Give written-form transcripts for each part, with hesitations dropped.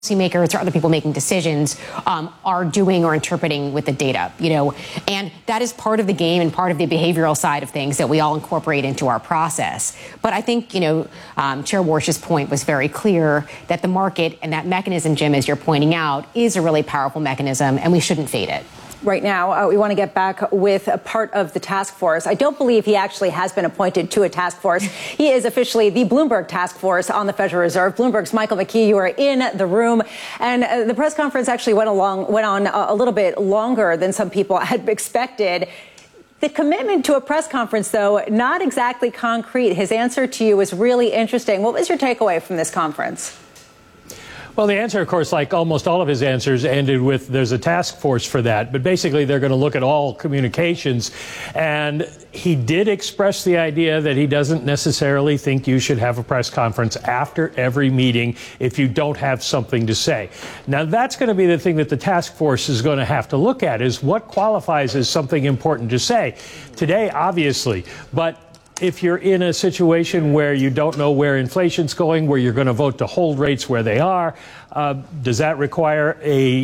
policymakers or other people making decisions are doing or interpreting with the data, and that is part of the game and part of the behavioral side of things that we all incorporate into our process. But I think, Chair Warsh's point was very clear that the market and that mechanism, Jim, as you're pointing out, is a really powerful mechanism, and we shouldn't fade it. Right now, we want to get back with a part of the task force. I don't believe he actually has been appointed to a task force. He is officially the Bloomberg task force on the Federal Reserve. Bloomberg's Michael McKee, you are in the room. And the press conference actually went on a little bit longer than some people had expected. The commitment to a press conference, though, not exactly concrete. His answer to you was really interesting. What was your takeaway from this conference? Well, the answer, of course, like almost all of his answers, ended with there's a task force for that. But basically, they're going to look at all communications. And he did express the idea that he doesn't necessarily think you should have a press conference after every meeting if you don't have something to say. Now, that's going to be the thing that the task force is going to have to look at, is what qualifies as something important to say. Today, obviously, but if you're in a situation where you don't know where inflation's going, where you're going to vote to hold rates where they are, does that require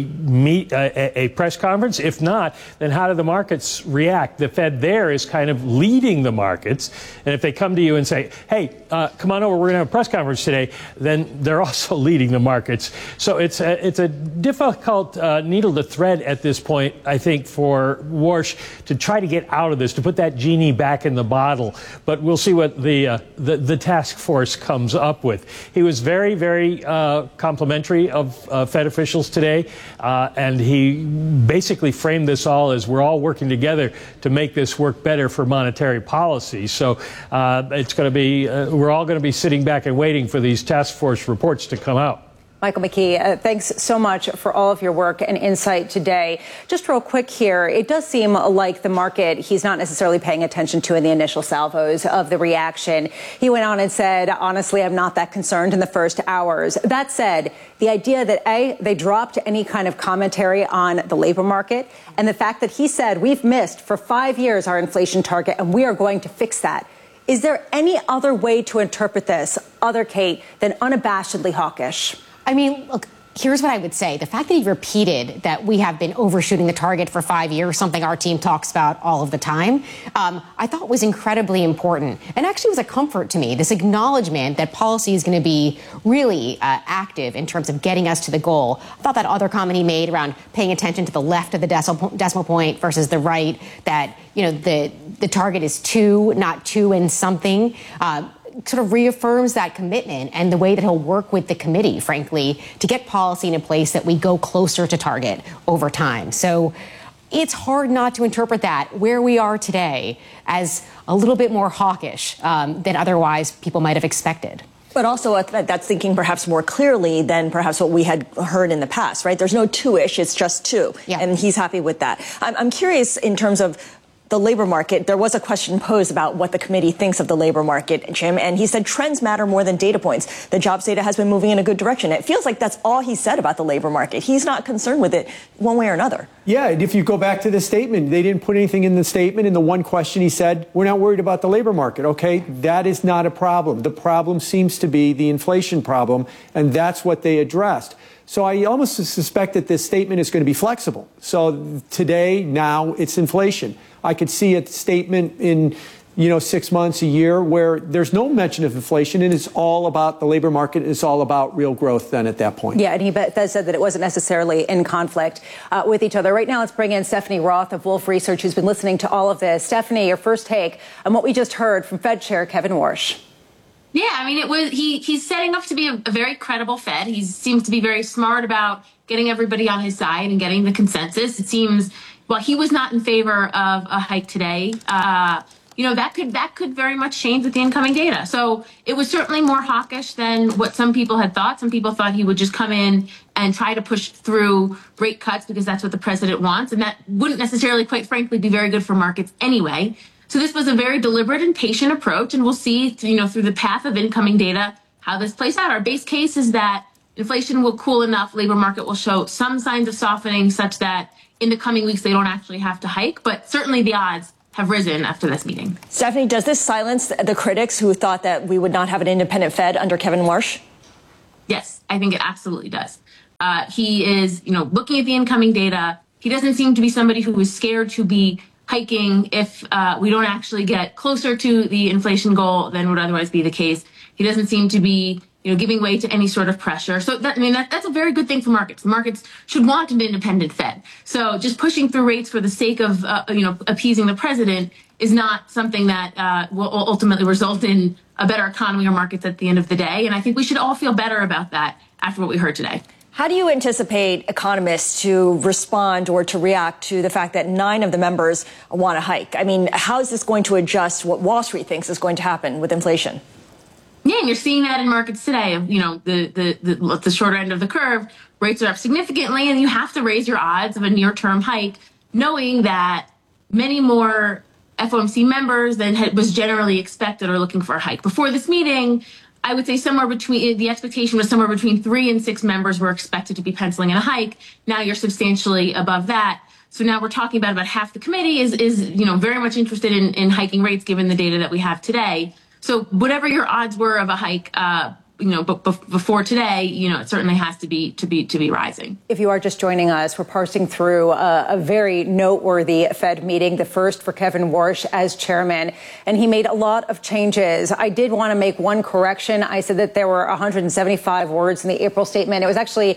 a press conference? If not, then how do the markets react? The Fed there is kind of leading the markets. And if they come to you and say, hey, come on over, we're going to have a press conference today, then they're also leading the markets. So it's a difficult needle to thread at this point, I think, for Warsh to try to get out of this, to put that genie back in the bottle. But we'll see what the task force comes up with. He was very, very complimentary of Fed officials today, and he basically framed this all as we're all working together to make this work better for monetary policy. So it's going to be we're all going to be sitting back and waiting for these task force reports to come out. Michael McKee, thanks so much for all of your work and insight today. Just real quick here, it does seem like the market he's not necessarily paying attention to in the initial salvos of the reaction. He went on and said, honestly, I'm not that concerned in the first hours. That said, the idea that, they dropped any kind of commentary on the labor market, and the fact that he said we've missed for 5 years our inflation target and we are going to fix that. Is there any other way to interpret this, Kate, than unabashedly hawkish? I mean, look, here's what I would say. The fact that he repeated that we have been overshooting the target for 5 years, something our team talks about all of the time, I thought was incredibly important and actually was a comfort to me. This acknowledgement that policy is going to be really active in terms of getting us to the goal. I thought that other comment he made around paying attention to the left of the decimal point versus the right, that, the target is 2, not 2 and something, sort of reaffirms that commitment and the way that he'll work with the committee, frankly, to get policy in a place that we go closer to target over time. So it's hard not to interpret that where we are today as a little bit more hawkish than otherwise people might have expected. But also that's thinking perhaps more clearly than perhaps what we had heard in the past, right? There's no 2-ish, it's just 2. Yeah. And he's happy with that. I'm curious in terms of the labor market. There was a question posed about what the committee thinks of the labor market, Jim, and he said trends matter more than data points. The jobs data has been moving in a good direction. It feels like that's all he said about the labor market. He's not concerned with it one way or another. Yeah, and if you go back to the statement, they didn't put anything in the statement. In the one question he said, we're not worried about the labor market. Okay, that is not a problem. The problem seems to be the inflation problem, and that's what they addressed. So I almost suspect that this statement is going to be flexible. So today, now, it's inflation. I could see a statement in, 6 months, a year, where there's no mention of inflation, and it's all about the labor market. It's all about real growth then at that point. Yeah, and he said that it wasn't necessarily in conflict with each other. Right now, let's bring in Stephanie Roth of Wolfe Research, who's been listening to all of this. Stephanie, your first take on what we just heard from Fed Chair Kevin Warsh. Yeah, I mean, he's setting up to be a very credible Fed. He seems to be very smart about getting everybody on his side and getting the consensus. It seems, well, he was not in favor of a hike today. That could very much change with the incoming data. So it was certainly more hawkish than what some people had thought. Some people thought he would just come in and try to push through rate cuts because that's what the president wants. And that wouldn't necessarily, quite frankly, be very good for markets anyway. So this was a very deliberate and patient approach, and we'll see, through the path of incoming data, how this plays out. Our base case is that inflation will cool enough, labor market will show some signs of softening such that in the coming weeks they don't actually have to hike, but certainly the odds have risen after this meeting. Stephanie, does this silence the critics who thought that we would not have an independent Fed under Kevin Warsh? Yes, I think it absolutely does. He is, looking at the incoming data. He doesn't seem to be somebody who is scared to be hiking if we don't actually get closer to the inflation goal than would otherwise be the case. He doesn't seem to be, giving way to any sort of pressure. So that's a very good thing for markets. The markets should want an independent Fed. So just pushing through rates for the sake of, appeasing the president is not something that will ultimately result in a better economy or markets at the end of the day. And I think we should all feel better about that after what we heard today. How do you anticipate economists to respond or to react to the fact that 9 of the members want a hike? I mean, how is this going to adjust what Wall Street thinks is going to happen with inflation? Yeah, and you're seeing that in markets today. The shorter end of the curve, rates are up significantly, and you have to raise your odds of a near-term hike, knowing that many more FOMC members than was generally expected are looking for a hike. Before this meeting, I would say the expectation was somewhere between 3 and 6 members were expected to be penciling in a hike. Now you're substantially above that. So now we're talking about half the committee is very much interested in hiking rates given the data that we have today. So whatever your odds were of a hike, before today, it certainly has to be rising. If you are just joining us, we're parsing through a very noteworthy Fed meeting, the first for Kevin Warsh as chairman, and he made a lot of changes. I did want to make one correction. I said that there were 175 words in the April statement. It was actually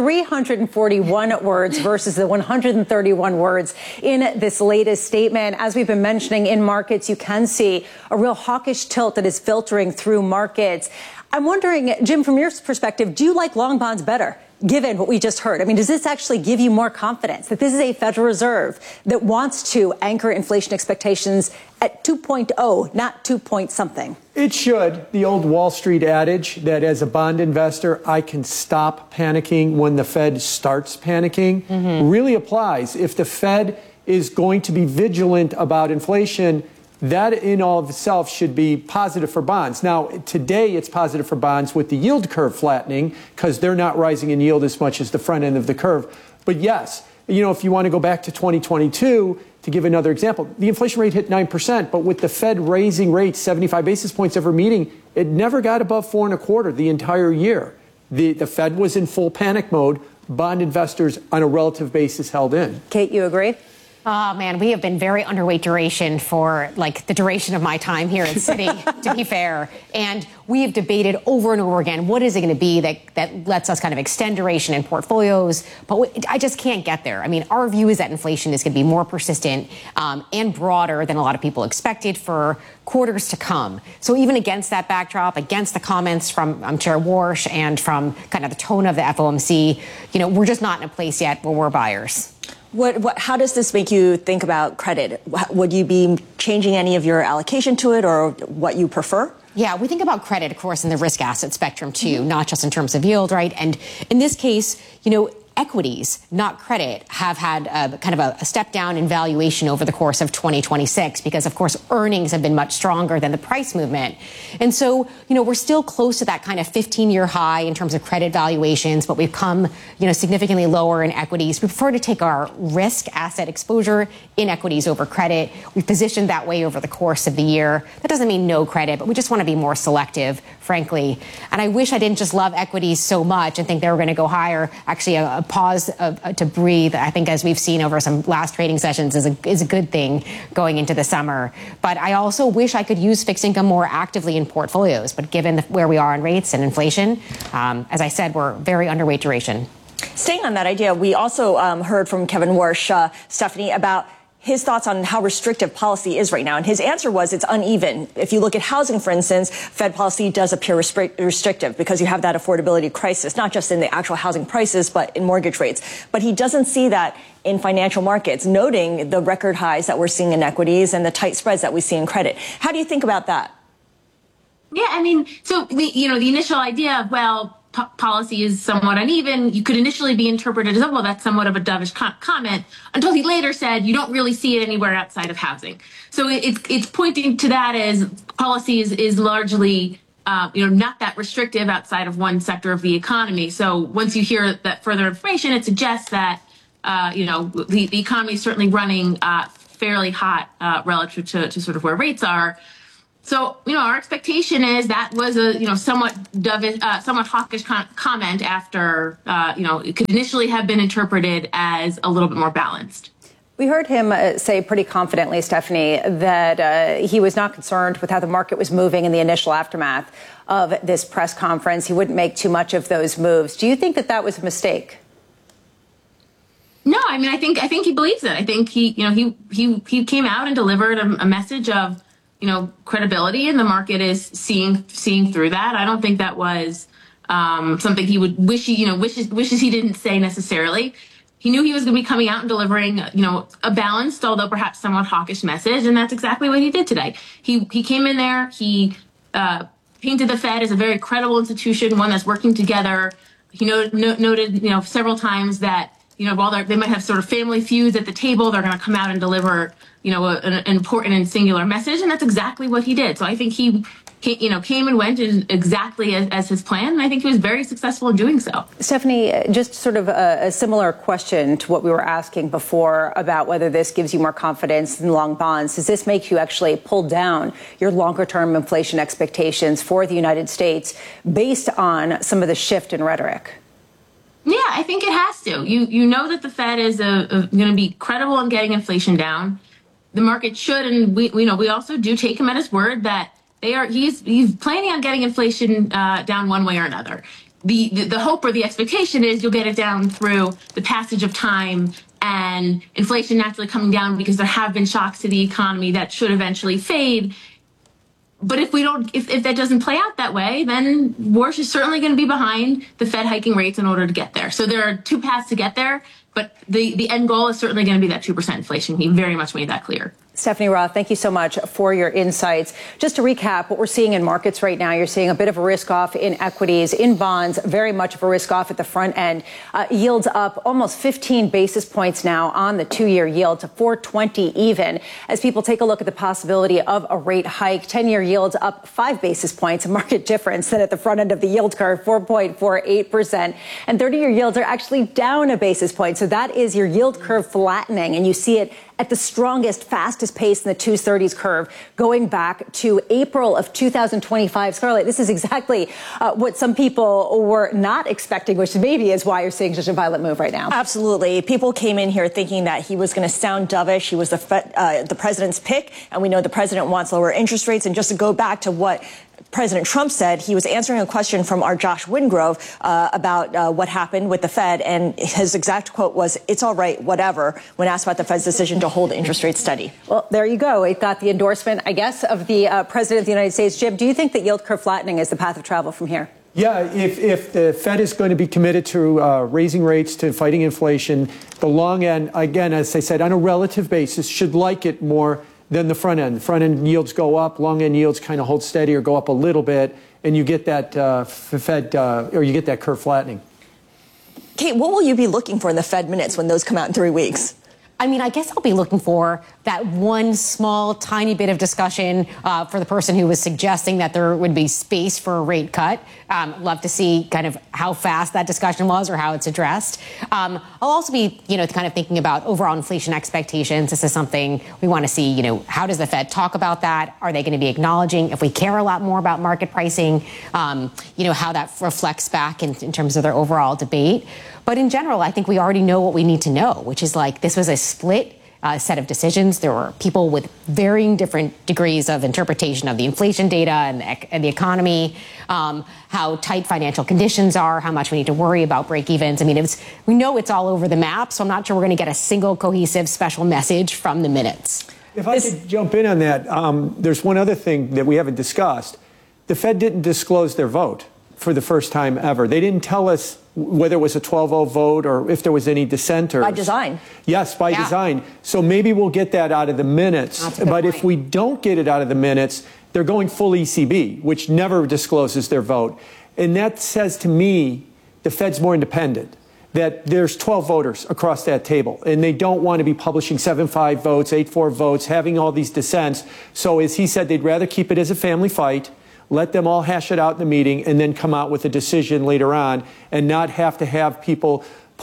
341 words versus the 131 words in this latest statement. As we've been mentioning in markets, you can see a real hawkish tilt that is filtering through markets. I'm wondering, Jim, from your perspective, do you like long bonds better, given what we just heard? I mean, does this actually give you more confidence that this is a Federal Reserve that wants to anchor inflation expectations at 2.0, not 2 point something? It should. The old Wall Street adage that as a bond investor, I can stop panicking when the Fed starts panicking really applies. If the Fed is going to be vigilant about inflation, that in all of itself should be positive for bonds. Now, today it's positive for bonds with the yield curve flattening because they're not rising in yield as much as the front end of the curve. But yes, if you want to go back to 2022, to give another example, the inflation rate hit 9%, but with the Fed raising rates 75 basis points every meeting, it never got above 4.25 the entire year. The Fed was in full panic mode. Bond investors on a relative basis held in. Kate, you agree? Oh, man, we have been very underweight duration for the duration of my time here at Citi, to be fair. And we have debated over and over again, what is it going to be that lets us kind of extend duration in portfolios? But I just can't get there. I mean, our view is that inflation is going to be more persistent and broader than a lot of people expected for quarters to come. So even against that backdrop, against the comments from Chair Warsh and from kind of the tone of the FOMC, we're just not in a place yet where we're buyers. How does this make you think about credit? Would you be changing any of your allocation to it or what you prefer? Yeah, we think about credit, of course, in the risk asset spectrum, too, not just in terms of yield, right? And in this case, equities, not credit, have had kind of a step down in valuation over the course of 2026 because, of course, earnings have been much stronger than the price movement. And so, we're still close to that kind of 15-year high in terms of credit valuations, but we've come, significantly lower in equities. We prefer to take our risk asset exposure in equities over credit. We've positioned that way over the course of the year. That doesn't mean no credit, but we just want to be more selective, frankly. And I wish I didn't just love equities so much and think they were going to go higher. Actually, a pause to breathe, I think, as we've seen over some last trading sessions, is a good thing going into the summer. But I also wish I could use fixed income more actively in portfolios. But given where we are in rates and inflation, as I said, we're very underweight duration. Staying on that idea, we also heard from Kevin Warsh, Stephanie, about his thoughts on how restrictive policy is right now. And his answer was it's uneven. If you look at housing, for instance, Fed policy does appear restrictive because you have that affordability crisis, not just in the actual housing prices, but in mortgage rates. But he doesn't see that in financial markets, noting the record highs that we're seeing in equities and the tight spreads that we see in credit. How do you think about that? Yeah, I mean, so the initial idea of, policy is somewhat uneven, you could initially be interpreted as, that's somewhat of a dovish comment, until he later said you don't really see it anywhere outside of housing. So it's pointing to that as policy is largely, not that restrictive outside of one sector of the economy. So once you hear that further information, it suggests that, the economy is certainly running fairly hot relative to sort of where rates are. So, our expectation is that was a, somewhat hawkish comment after, it could initially have been interpreted as a little bit more balanced. We heard him say pretty confidently, Stephanie, that he was not concerned with how the market was moving in the initial aftermath of this press conference. He wouldn't make too much of those moves. Do you think that that was a mistake? No, I mean, I think he believes it. I think he came out and delivered a message of, credibility, and the market is seeing through that. I don't think that was something he would wishes he didn't say necessarily. He knew he was going to be coming out and delivering, a balanced, although perhaps somewhat hawkish message, and that's exactly what he did today. He came in there, he painted the Fed as a very credible institution, one that's working together. He noted, several times that, while they might have sort of family feuds at the table, they're going to come out and deliver, an important and singular message, and that's exactly what he did. So I think he came and went exactly as his plan, and I think he was very successful in doing so. Stephanie, just sort of a similar question to what we were asking before about whether this gives you more confidence in long bonds. Does this make you actually pull down your longer-term inflation expectations for the United States based on some of the shift in rhetoric? Yeah, I think it has to. You know that the Fed is going to be credible in getting inflation down. The market should, and we also do take him at his word that he's planning on getting inflation down one way or another. The hope or the expectation is you'll get it down through the passage of time and inflation naturally coming down because there have been shocks to the economy that should eventually fade. But if that doesn't play out that way, then Warsh is certainly going to be behind the Fed hiking rates in order to get there. So there are two paths to get there, but the end goal is certainly going to be that 2% inflation. He very much made that clear. Stephanie Roth, thank you so much for your insights. Just to recap what we're seeing in markets right now, you're seeing a bit of a risk off in equities, in bonds, very much of a risk off at the front end. Yields up almost 15 basis points now on the 2-year yield to 420 even. As people take a look at the possibility of a rate hike, 10-year yields up 5 basis points, a market difference than at the front end of the yield curve, 4.48%. And 30-year yields are actually down a basis point. So that is your yield curve flattening, and you see it at the strongest, fastest pace in the 230s curve going back to April of 2025. Scarlett, this is exactly what some people were not expecting, which maybe is why you're seeing such a violent move right now. Absolutely. People came in here thinking that he was going to sound dovish. He was the president's pick, and we know the president wants lower interest rates. And just to go back to what President Trump said, he was answering a question from our Josh Wingrove about what happened with the Fed, and his exact quote was, "It's all right, whatever," when asked about the Fed's decision to hold interest rates steady. Well, there you go. It got the endorsement, I guess, of the President of the United States. Jim, do you think that yield curve flattening is the path of travel from here? Yeah, if the Fed is going to be committed to raising rates, to fighting inflation, the long end, again, as I said, on a relative basis, should like it more than the front end. The front end yields go up, long end yields kind of hold steady or go up a little bit, and you get that you get that curve flattening. Kate, what will you be looking for in the Fed minutes when those come out in 3 weeks? I mean, I guess I'll be looking for that one small, tiny bit of discussion for the person who was suggesting that there would be space for a rate cut. Love to see kind of how fast that discussion was or how it's addressed. I'll also be, kind of thinking about overall inflation expectations. This is something we want to see, how does the Fed talk about that? Are they going to be acknowledging, if we care a lot more about market pricing, how that reflects back in terms of their overall debate? But in general, I think we already know what we need to know, which is this was a split set of decisions. There were people with varying different degrees of interpretation of the inflation data and the economy, how tight financial conditions are, how much we need to worry about break evens. I mean, we know it's all over the map, so I'm not sure we're going to get a single cohesive special message from the minutes. If I could jump in on that, there's one other thing that we haven't discussed. The Fed didn't disclose their vote for the first time ever. They didn't tell us whether it was a 12-0 vote or if there was any dissenters. By design. Yes, by design. So maybe we'll get that out of the minutes. But if we don't get it out of the minutes, they're going full ECB, which never discloses their vote. And that says to me the Fed's more independent, that there's 12 voters across that table, and they don't want to be publishing 7-5 votes, 8-4 votes, having all these dissents. So as he said, they'd rather keep it as a family fight, let them all hash it out in the meeting, and then come out with a decision later on and not have to have people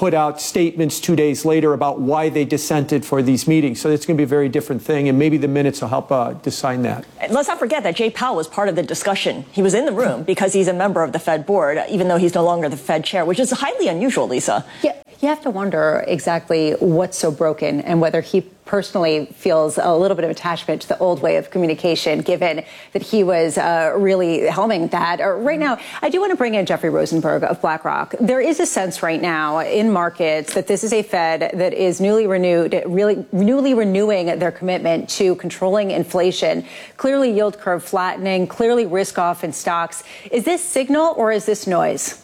put out statements 2 days later about why they dissented for these meetings. So it's going to be a very different thing, and maybe the minutes will help decide that. Let's not forget that Jay Powell was part of the discussion. He was in the room because he's a member of the Fed board, even though he's no longer the Fed chair, which is highly unusual, Lisa. Yeah, you have to wonder exactly what's so broken and whether he personally feels a little bit of attachment to the old way of communication, given that he was really helming that. Right now, I do want to bring in Jeffrey Rosenberg of BlackRock. There is a sense right now in markets that this is a Fed that is newly renewing their commitment to controlling inflation, clearly yield curve flattening, clearly risk off in stocks. Is this signal or is this noise?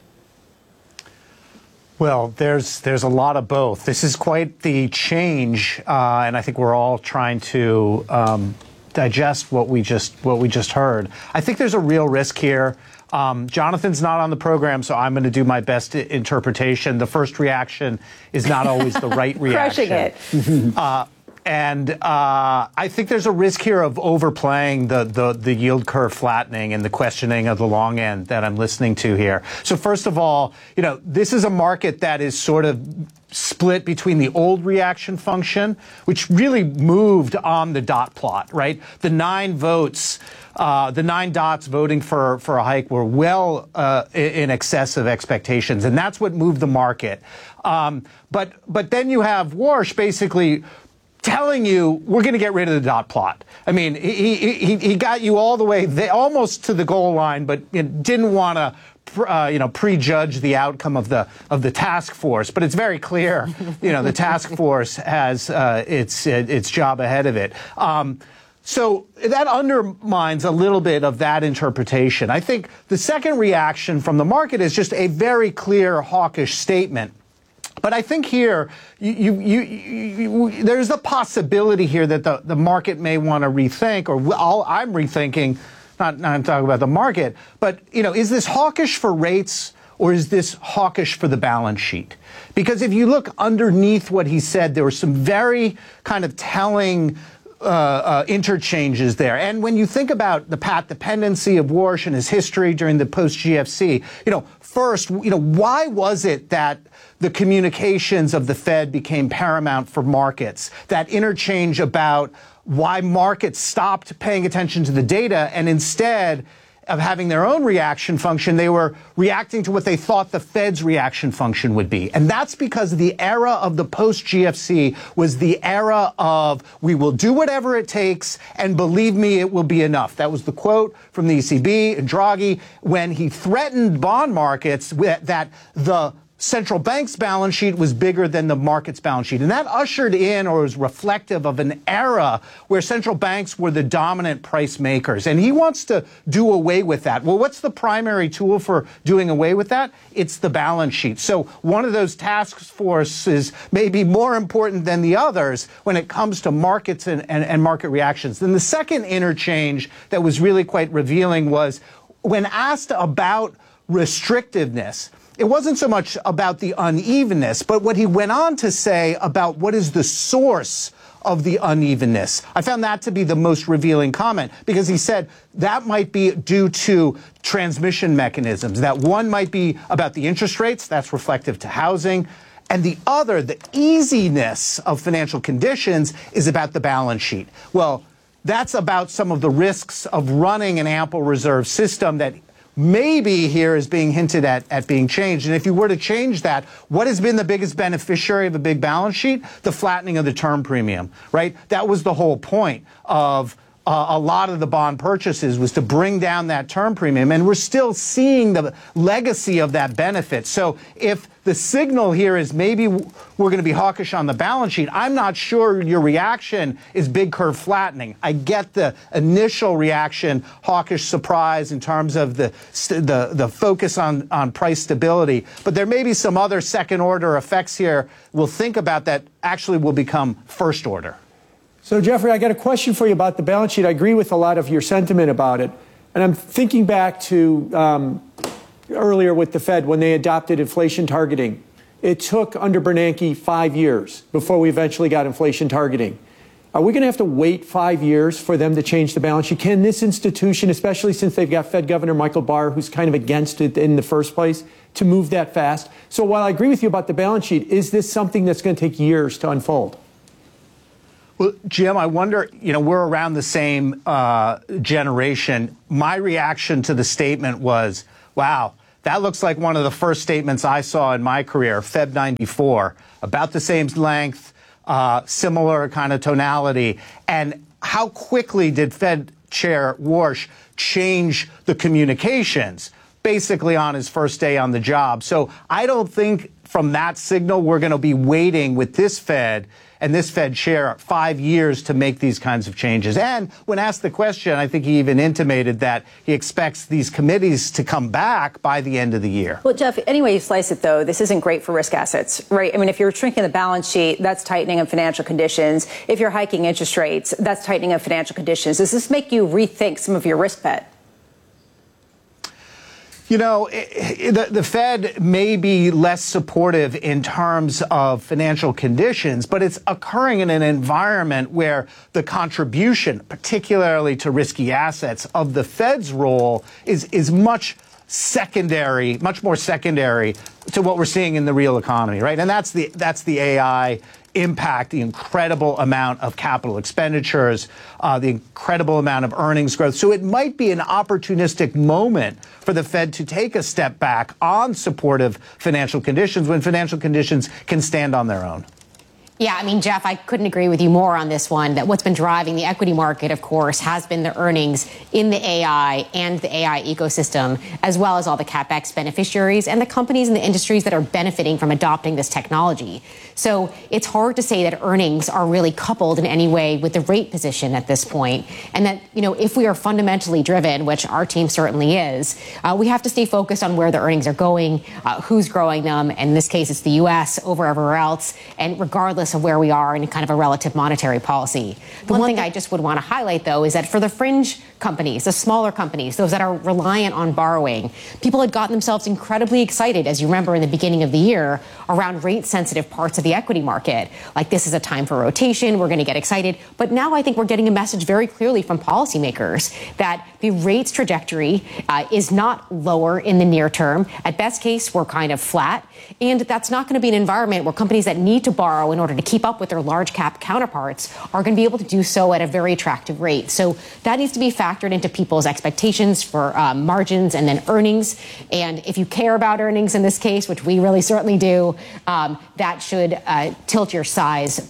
Well, there's a lot of both. This is quite the change, and I think we're all trying to digest what we just heard. I think there's a real risk here. Jonathan's not on the program, so I'm going to do my best interpretation. The first reaction is not always the right reaction. Crushing it. And I think there's a risk here of overplaying the yield curve flattening and the questioning of the long end that I'm listening to here. So first of all, this is a market that is sort of split between the old reaction function, which really moved on the dot plot, right? The 9 votes, the 9 dots voting for a hike were well in excess of expectations, and that's what moved the market. But then you have Warsh basically telling you we're going to get rid of the dot plot. I mean, he got you all the way almost to the goal line, but didn't want to prejudge the outcome of the task force. But it's very clear, the task force has its job ahead of it. So that undermines a little bit of that interpretation. I think the second reaction from the market is just a very clear hawkish statement. But I think here, there's the possibility here that the market may want to rethink, or I'm rethinking, not I'm talking about the market, but, is this hawkish for rates or is this hawkish for the balance sheet? Because if you look underneath what he said, there were some very kind of telling interchanges there. And when you think about the path dependency of Warsh and his history during the post-GFC, first, why was it that the communications of the Fed became paramount for markets? That interchange about why markets stopped paying attention to the data and instead of having their own reaction function, they were reacting to what they thought the Fed's reaction function would be. And that's because the era of the post-GFC was the era of we will do whatever it takes and believe me, it will be enough. That was the quote from the ECB and Draghi when he threatened bond markets that the central bank's balance sheet was bigger than the market's balance sheet. And that ushered in, or was reflective of, an era where central banks were the dominant price makers. And he wants to do away with that. Well, what's the primary tool for doing away with that? It's the balance sheet. So one of those task forces may be more important than the others when it comes to markets and market reactions. Then the second interchange that was really quite revealing was when asked about restrictiveness, it wasn't so much about the unevenness, but what he went on to say about what is the source of the unevenness. I found that to be the most revealing comment because he said that might be due to transmission mechanisms, that one might be about the interest rates, that's reflective to housing, and the other, the easiness of financial conditions, is about the balance sheet. Well, that's about some of the risks of running an ample reserve system that maybe here is being hinted at being changed. And if you were to change that, what has been the biggest beneficiary of a big balance sheet? The flattening of the term premium, right? That was the whole point of a lot of the bond purchases, was to bring down that term premium. And we're still seeing the legacy of that benefit. So if the signal here is maybe we're going to be hawkish on the balance sheet, I'm not sure your reaction is big curve flattening. I get the initial reaction, hawkish surprise in terms of the focus on price stability. But there may be some other second order effects here we'll think about that actually will become first order. So, Jeffrey, I got a question for you about the balance sheet. I agree with a lot of your sentiment about it. And I'm thinking back to earlier with the Fed when they adopted inflation targeting. It took, under Bernanke, 5 years before we eventually got inflation targeting. Are we going to have to wait 5 years for them to change the balance sheet? Can this institution, especially since they've got Fed Governor Michael Barr, who's kind of against it in the first place, to move that fast. So while I agree with you about the balance sheet, is this something that's going to take years to unfold? Well, Jim, I wonder, we're around the same generation. My reaction to the statement was, wow, that looks like one of the first statements I saw in my career, Feb 94, about the same length, similar kind of tonality. And how quickly did Fed Chair Warsh change the communications, basically on his first day on the job? So I don't think from that signal we're going to be waiting with this Fed and this Fed chair 5 years to make these kinds of changes. And when asked the question, I think he even intimated that he expects these committees to come back by the end of the year. Well, Jeff, any way you slice it, though, this isn't great for risk assets, right? I mean, if you're shrinking the balance sheet, that's tightening of financial conditions. If you're hiking interest rates, that's tightening of financial conditions. Does this make you rethink some of your risk bet? The Fed may be less supportive in terms of financial conditions, but it's occurring in an environment where the contribution, particularly to risky assets, of the Fed's role is much more secondary to what we're seeing in the real economy, right? And that's the AI impact, the incredible amount of capital expenditures, the incredible amount of earnings growth. So it might be an opportunistic moment for the Fed to take a step back on supportive financial conditions when financial conditions can stand on their own. Yeah, I mean, Jeff, I couldn't agree with you more on this one, that what's been driving the equity market, of course, has been the earnings in the AI and the AI ecosystem, as well as all the CapEx beneficiaries and the companies and the industries that are benefiting from adopting this technology. So it's hard to say that earnings are really coupled in any way with the rate position at this point. And that, if we are fundamentally driven, which our team certainly is, we have to stay focused on where the earnings are going, who's growing them. And in this case, it's the U.S. over everywhere else. And regardless of where we are in kind of a relative monetary policy. The one thing I just would want to highlight, though, is that for the fringe companies, the smaller companies, those that are reliant on borrowing, people had gotten themselves incredibly excited, as you remember in the beginning of the year, around rate-sensitive parts of the equity market. Like, this is a time for rotation, we're going to get excited. But now I think we're getting a message very clearly from policymakers that the rates trajectory is not lower in the near term. At best case, we're kind of flat. And that's not going to be an environment where companies that need to borrow in order to keep up with their large cap counterparts are going to be able to do so at a very attractive rate. So that needs to be factored into people's expectations for margins and then earnings. And if you care about earnings in this case, which we really certainly do, that should tilt your size,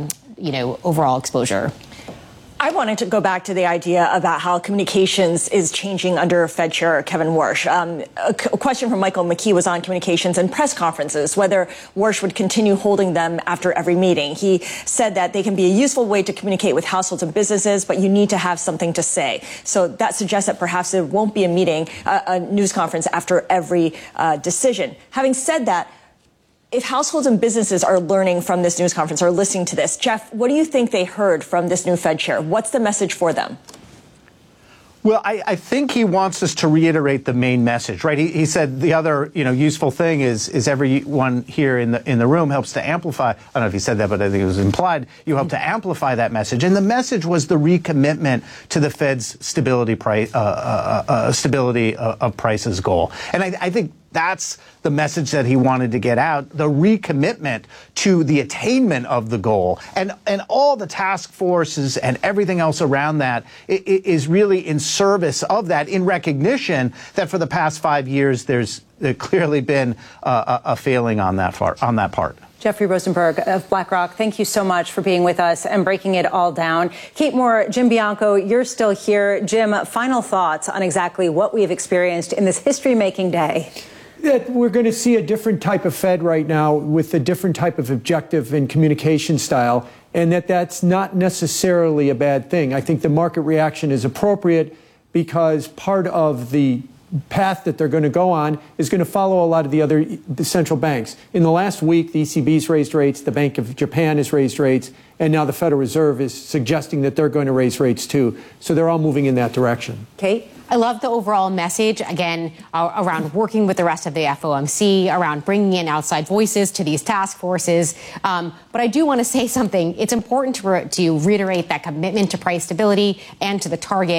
overall exposure. I wanted to go back to the idea about how communications is changing under Fed Chair Kevin Warsh. A question from Michael McKee was on communications and press conferences, whether Warsh would continue holding them after every meeting. He said that they can be a useful way to communicate with households and businesses, but you need to have something to say. So that suggests that perhaps there won't be a news conference after every decision. Having said that, if households and businesses are learning from this news conference or listening to this, Jeff, what do you think they heard from this new Fed chair? What's the message for them? Well, I think he wants us to reiterate the main message, right? He said the other, useful thing is everyone here in the room helps to amplify. I don't know if he said that, but I think it was implied. You help to amplify that message, and the message was the recommitment to the Fed's stability of prices goal, and I think that's the message that he wanted to get out, the recommitment to the attainment of the goal. And all the task forces and everything else around that is really in service of that, in recognition that for the past 5 years, there's clearly been a failing on that part. Jeffrey Rosenberg of BlackRock, thank you so much for being with us and breaking it all down. Kate Moore, Jim Bianco, you're still here. Jim, final thoughts on exactly what we have experienced in this history-making day. That we're going to see a different type of Fed right now with a different type of objective and communication style, and that's not necessarily a bad thing. I think the market reaction is appropriate because part of the path that they're going to go on is going to follow a lot of the other central banks. In the last week, the ECB's raised rates, the Bank of Japan has raised rates, and now the Federal Reserve is suggesting that they're going to raise rates too. So they're all moving in that direction. Kate? I love the overall message, again, around working with the rest of the FOMC, around bringing in outside voices to these task forces. But I do want to say something. It's important to reiterate that commitment to price stability and to the target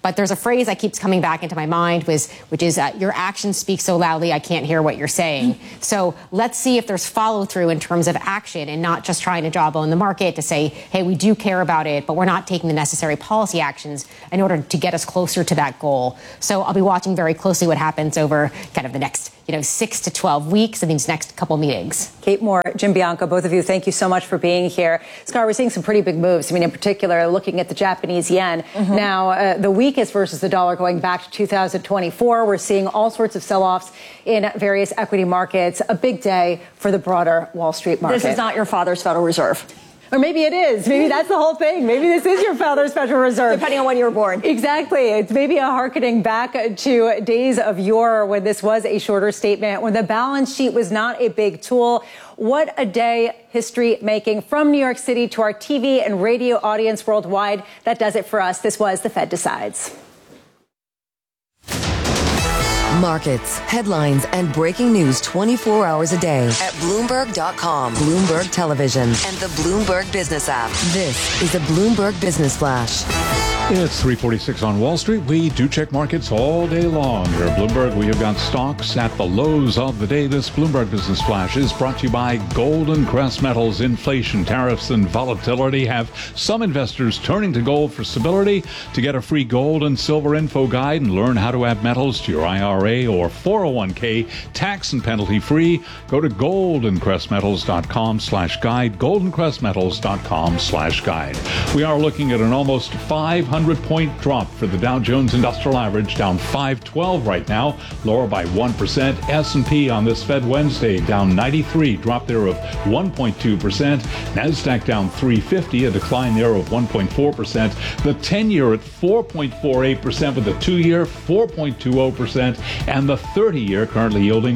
But there's a phrase that keeps coming back into my mind, which is your actions speak so loudly I can't hear what you're saying. So let's see if there's follow through in terms of action and not just trying to jawbone the market to say, hey, we do care about it, but we're not taking the necessary policy actions in order to get us closer to that goal. So I'll be watching very closely what happens over kind of the next 6 to 12 weeks in these next couple meetings. Kate Moore, Jim Bianco, both of you, thank you so much for being here. Scott, we're seeing some pretty big moves. I mean, in particular, looking at the Japanese yen. Now, the weakest versus the dollar going back to 2024. We're seeing all sorts of sell-offs in various equity markets. A big day for the broader Wall Street market. This is not your father's Federal Reserve. Or maybe it is. Maybe that's the whole thing. Maybe this is your father's Federal Reserve. Depending on when you were born. Exactly. It's maybe a hearkening back to days of yore when this was a shorter statement, when the balance sheet was not a big tool. What a day history making. From New York City to our TV and radio audience worldwide, that does it for us. This was The Fed Decides. Markets, headlines, and breaking news 24 hours a day at Bloomberg.com, Bloomberg Television, and the Bloomberg Business app. This is the Bloomberg Business Flash. It's 3:46 on Wall Street. We do check markets all day long. Here at Bloomberg, we have got stocks at the lows of the day. This Bloomberg Business Flash is brought to you by Golden Crest Metals. Inflation, tariffs, and volatility have some investors turning to gold for stability. To get a free gold and silver info guide and learn how to add metals to your IRA or 401k tax and penalty free, go to goldencrestmetals.com/guide, goldencrestmetals.com/guide. We are looking at an almost 500-point drop for the Dow Jones Industrial Average, down 512 right now, lower by 1%. S&P on this Fed Wednesday, down 93, drop there of 1.2%. NASDAQ down 350, a decline there of 1.4%. The 10-year at 4.48%, with the 2-year 4.20%, and the 30-year currently yielding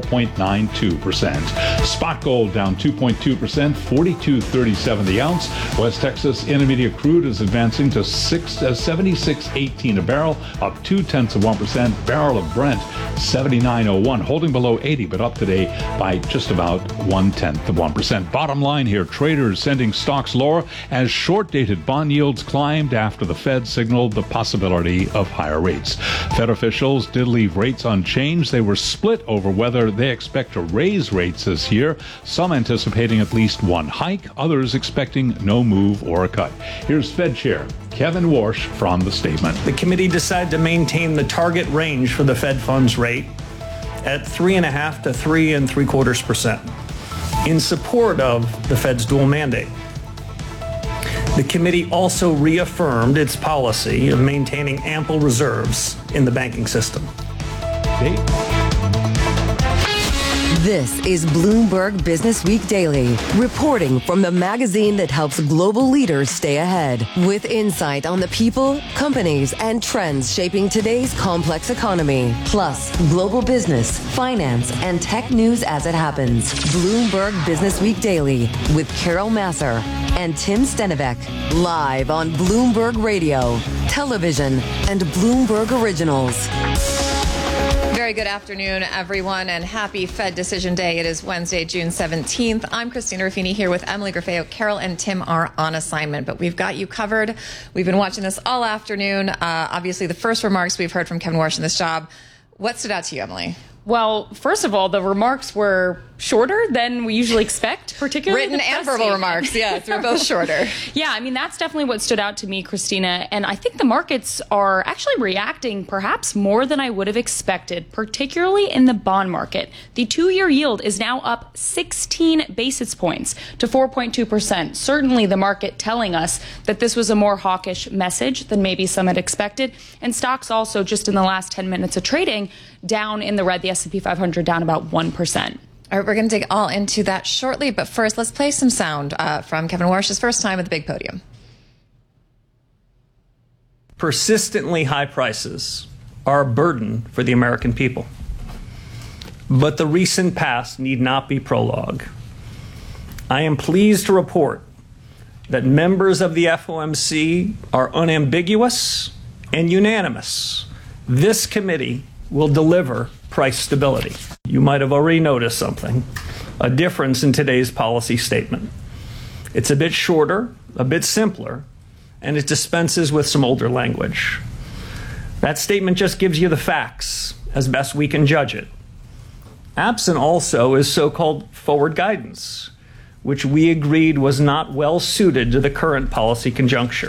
4.92%. Spot gold down 2.2%, $42.37 the ounce. West Texas Intermediate crude is advancing to 76.18 a barrel, up 0.2%. Barrel of Brent 79.01, holding below 80, but up today by just about 0.1%. Bottom line here, traders sending stocks lower as short-dated bond yields climbed after the Fed signaled the possibility of higher rates. Fed officials did leave rates unchanged. They were split over whether they expect to raise rates this year, some anticipating at least one hike, others expecting no move or a cut. Here's Fed Chair Kevin Warsh from the statement. The committee decided to maintain the target range for the Fed funds rate at 3.5 to 3.75% in support of the Fed's dual mandate. The committee also reaffirmed its policy of maintaining ample reserves in the banking system. Dave? This is Bloomberg Business Week Daily, reporting from the magazine that helps global leaders stay ahead, with insight on the people, companies, and trends shaping today's complex economy, plus global business, finance, and tech news as it happens. Bloomberg Business Week Daily with Carol Massar and Tim Stenivek, live on Bloomberg Radio, television, and Bloomberg Originals. Very good afternoon, everyone, and happy Fed Decision Day. It is Wednesday, June 17th. I'm Christina Ruffini here with Emily Grafeo. Carol and Tim are on assignment, but we've got you covered. We've been watching this all afternoon. Obviously, the first remarks we've heard from Kevin Warsh in this job. What stood out to you, Emily? Well, first of all, the remarks were shorter than we usually expect, particularly written and verbal remarks. Yeah, they're both shorter. Yeah, I mean, that's definitely what stood out to me, Christina. And I think the markets are actually reacting perhaps more than I would have expected, particularly in the bond market. The 2-year yield is now up 16 basis points to 4.2%. Certainly the market telling us that this was a more hawkish message than maybe some had expected. And stocks also, just in the last 10 minutes of trading, down in the red. The S&P 500 down about 1%. All right, we're going to dig all into that shortly, but first, let's play some sound from Kevin Warsh's first time at the big podium. Persistently high prices are a burden for the American people. But the recent past need not be prologue. I am pleased to report that members of the FOMC are unambiguous and unanimous. This committee will deliver price stability. You might have already noticed something, a difference in today's policy statement. It's a bit shorter, a bit simpler, and it dispenses with some older language. That statement just gives you the facts as best we can judge it. Absent also is so-called forward guidance, which we agreed was not well suited to the current policy conjuncture.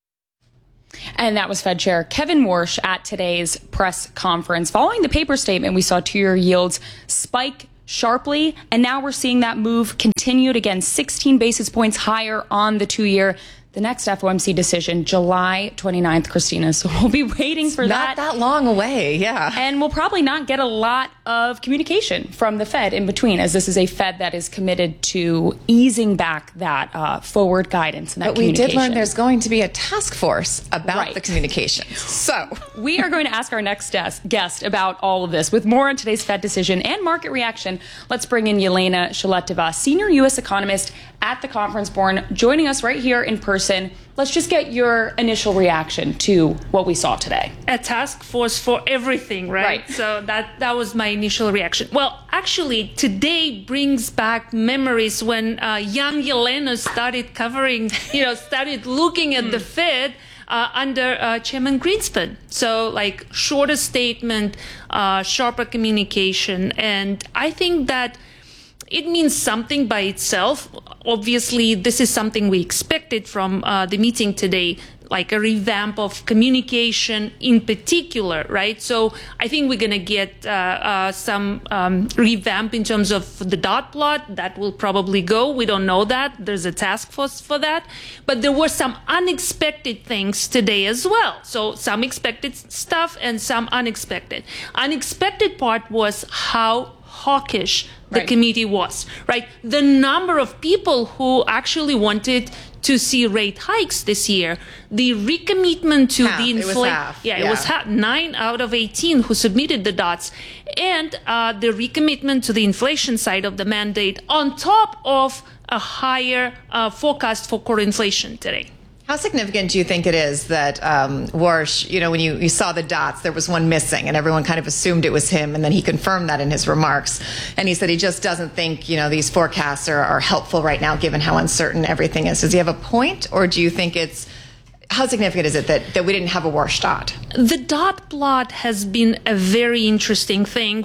And that was Fed Chair Kevin Warsh at today's press conference. Following the paper statement, we saw two-year yields spike sharply, and now we're seeing that move continued again, 16 basis points higher on the 2-year. The next FOMC decision, July 29th, Christina. So we'll be waiting for that. Not that long away, yeah. And we'll probably not get a lot of communication from the Fed in between, as this is a Fed that is committed to easing back that forward guidance and that communication. But we did learn there's going to be a task force about the communications. So we are going to ask our next guest about all of this. With more on today's Fed decision and market reaction, let's bring in Yelena Shaletova, senior U.S. economist at the Conference Board, joining us right here in person. Let's just get your initial reaction to what we saw today. A task force for everything, right? So that was my initial reaction. Well, actually, today brings back memories when young Yelena started covering, started looking at the Fed under Chairman Greenspan. So like shorter statement, sharper communication. And I think that it means something by itself. Obviously, this is something we expected from the meeting today, like a revamp of communication in particular, right? So I think we're going to get some revamp in terms of the dot plot. That will probably go. We don't know that. There's a task force for that. But there were some unexpected things today as well. So some expected stuff and some unexpected. Unexpected part was how hawkish the committee was, right? The number of people who actually wanted to see rate hikes this year, the recommitment to the inflation. It was half. 9 out of 18 who submitted the dots. And the recommitment to the inflation side of the mandate on top of a higher forecast for core inflation today. How significant do you think it is that Warsh, when you saw the dots, there was one missing and everyone kind of assumed it was him, and then he confirmed that in his remarks. And he said he just doesn't think, these forecasts are helpful right now given how uncertain everything is. Does he have a point, or do you think how significant is it that we didn't have a Warsh dot? The dot plot has been a very interesting thing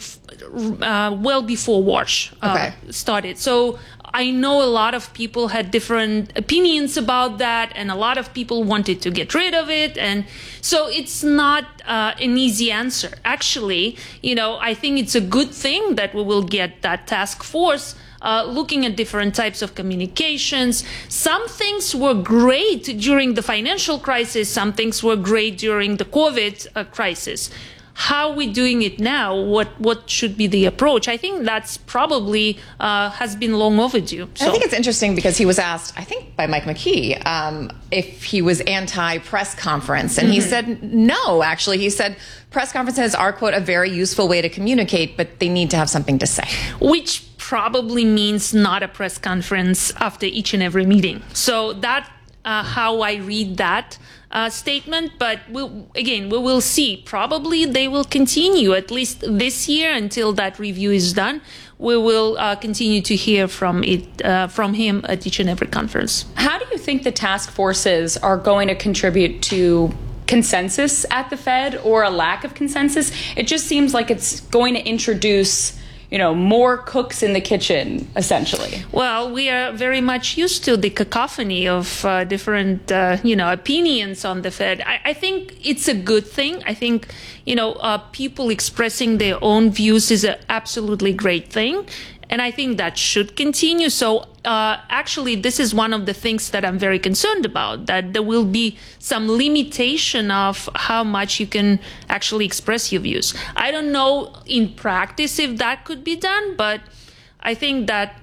well before Warsh started. So I know a lot of people had different opinions about that, and a lot of people wanted to get rid of it. And so it's not an easy answer. Actually, I think it's a good thing that we will get that task force looking at different types of communications. Some things were great during the financial crisis. Some things were great during the COVID crisis. How are we doing it now? What should be the approach? I think that's probably has been long overdue. So. I think it's interesting because he was asked, I think by Mike McKee, if he was anti-press conference. And he said no, actually. He said press conferences are, quote, a very useful way to communicate, but they need to have something to say. Which probably means not a press conference after each and every meeting. So that how I read that statement, but we will see. Probably they will continue at least this year until that review is done. We will continue to hear from him at each and every conference. How do you think the task forces are going to contribute to consensus at the Fed, or a lack of consensus? It just seems like it's going to introduce more cooks in the kitchen, essentially. Well, we are very much used to the cacophony of different, opinions on the Fed. I think it's a good thing. I think, people expressing their own views is an absolutely great thing. And I think that should continue. So actually, this is one of the things that I'm very concerned about, that there will be some limitation of how much you can actually express your views. I don't know in practice if that could be done, but I think that,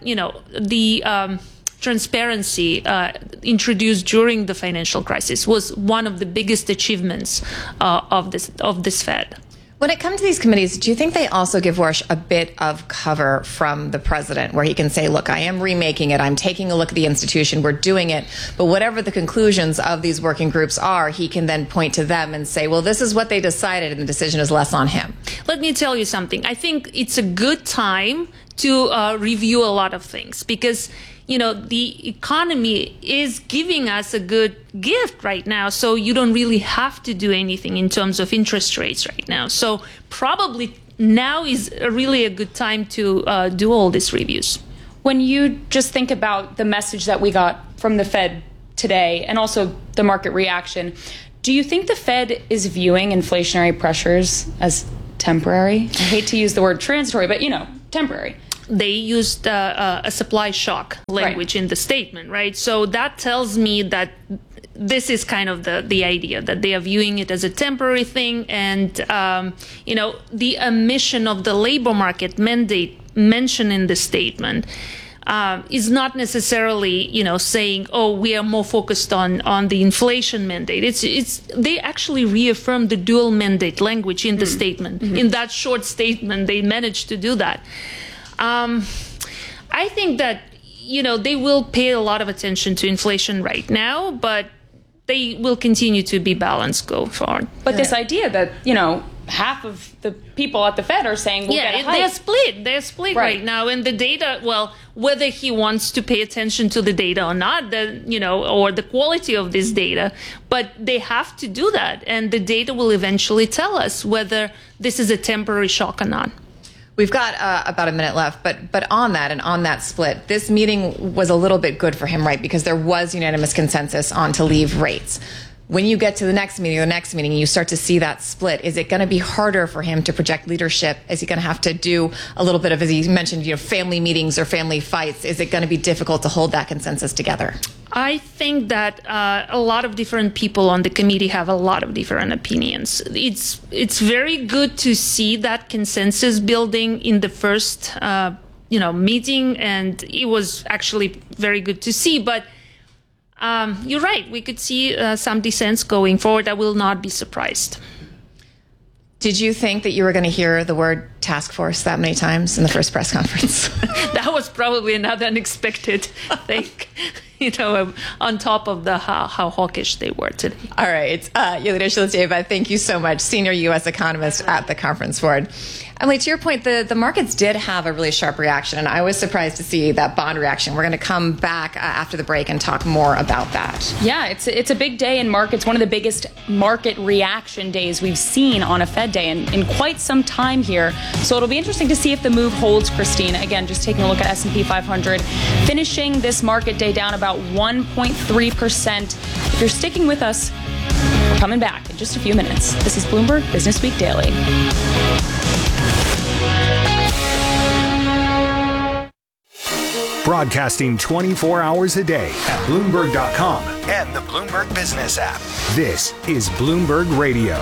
the transparency introduced during the financial crisis was one of the biggest achievements of this Fed. When it comes to these committees, do you think they also give Warsh a bit of cover from the president, where he can say, look, I am remaking it, I'm taking a look at the institution, we're doing it, but whatever the conclusions of these working groups are, he can then point to them and say, well, this is what they decided, and the decision is less on him? Let me tell you something. I think it's a good time to review a lot of things, because the economy is giving us a good gift right now. So you don't really have to do anything in terms of interest rates right now. So probably now is really a good time to do all these reviews. When you just think about the message that we got from the Fed today and also the market reaction, do you think the Fed is viewing inflationary pressures as temporary? I hate to use the word transitory, but temporary. They used a supply shock language in the statement, right? So that tells me that this is kind of the idea, that they are viewing it as a temporary thing. And, the omission of the labor market mandate mentioned in the statement is not necessarily, saying, oh, we are more focused on the inflation mandate. They actually reaffirmed the dual mandate language in the statement. Mm-hmm. In that short statement, they managed to do that. I think that, they will pay a lot of attention to inflation right now, but they will continue to be balanced go forward. But this idea that, half of the people at the Fed are saying we'll get a hike. They're split right now. And the data, whether he wants to pay attention to the data or not, or the quality of this data, but they have to do that. And the data will eventually tell us whether this is a temporary shock or not. We've got about a minute left, but on that split, this meeting was a little bit good for him, right? Because there was unanimous consensus on to leave rates. When you get to the next meeting, and you start to see that split, is it going to be harder for him to project leadership? Is he going to have to do a little bit of, as he mentioned, family meetings or family fights? Is it going to be difficult to hold that consensus together? I think that a lot of different people on the committee have a lot of different opinions. It's very good to see that consensus building in the first meeting, and it was actually very good to see. But you're right. We could see some dissents going forward. I will not be surprised. Did you think that you were going to hear the word task force that many times in the first press conference? That was probably another unexpected thing, on top of the how hawkish they were today. All right. Yelena Shluteva, thank you so much, senior U.S. economist at the Conference Board. Emily, to your point, the markets did have a really sharp reaction, and I was surprised to see that bond reaction. We're going to come back after the break and talk more about that. Yeah, it's a big day in markets, one of the biggest market reaction days we've seen on a Fed day in quite some time here. So it'll be interesting to see if the move holds, Christine. Again, just taking a look at S&P 500, finishing this market day down about 1.3%. If you're sticking with us, we're coming back in just a few minutes. This is Bloomberg Business Week Daily. Broadcasting 24 hours a day at Bloomberg.com and the Bloomberg Business app. This is Bloomberg Radio.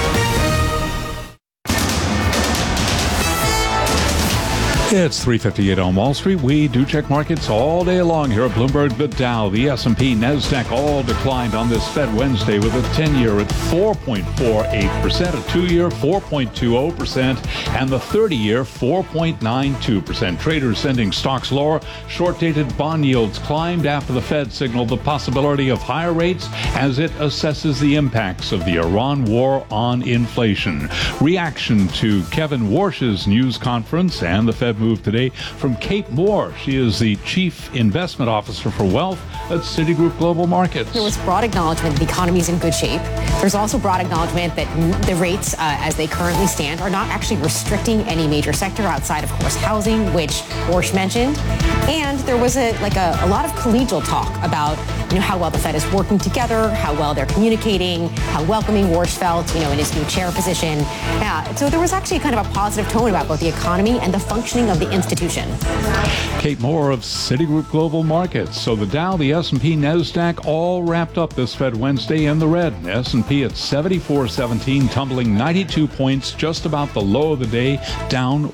It's 3:58 on Wall Street. We do check markets all day long here at Bloomberg. The Dow, the S&P, NASDAQ all declined on this Fed Wednesday, with a 10-year at 4.48%, a 2-year 4.20%, and the 30-year 4.92%. Traders sending stocks lower. Short-dated bond yields climbed after the Fed signaled the possibility of higher rates as it assesses the impacts of the Iran war on inflation. Reaction to Kevin Warsh's news conference and the Fed move today from Kate Moore. She is the Chief Investment Officer for Wealth at Citigroup Global Markets. There was broad acknowledgement that the economy is in good shape. There's also broad acknowledgement that the rates as they currently stand are not actually restricting any major sector outside, of course, housing, which Warsh mentioned. And there was a lot of collegial talk about how well the Fed is working together, how well they're communicating, how welcoming Warsh felt, in his new chair position. So there was actually kind of a positive tone about both the economy and the functioning of the institution. Kate Moore of Citigroup Global Markets. So the Dow, the S&P, NASDAQ all wrapped up this Fed Wednesday in the red. S&P at 74.17, tumbling 92 points, just about the low of the day, down